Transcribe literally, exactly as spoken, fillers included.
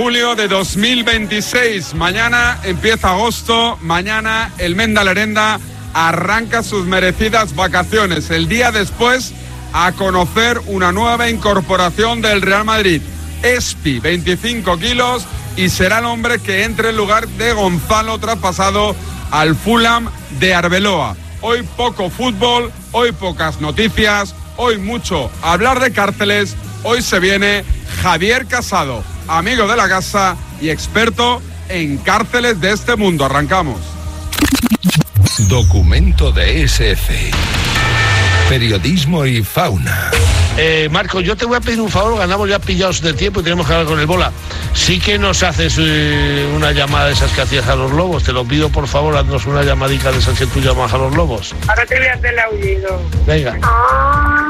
Julio de dos mil veintiséis, mañana empieza agosto, mañana el Mendalerenda arranca sus merecidas vacaciones. El día después, a conocer una nueva incorporación del Real Madrid. Espi, veinticinco kilos, y será el hombre que entre en lugar de Gonzalo traspasado al Fulham de Arbeloa. Hoy poco fútbol, hoy pocas noticias, hoy mucho hablar de cárceles. Hoy se viene Javier Casado, amigo de la casa y experto en cárceles de este mundo. Arrancamos. Documento de S F. Periodismo y fauna. Eh, Marco, yo te voy a pedir un favor, ganamos ya pillados de tiempo y tenemos que hablar con el Bola. Sí que nos haces eh, una llamada de esas que hacías a los lobos, te lo pido por favor, haznos una llamadica de esas que tú llamas a los lobos. Ahora te voy a hacer el aullido. Venga. Ah.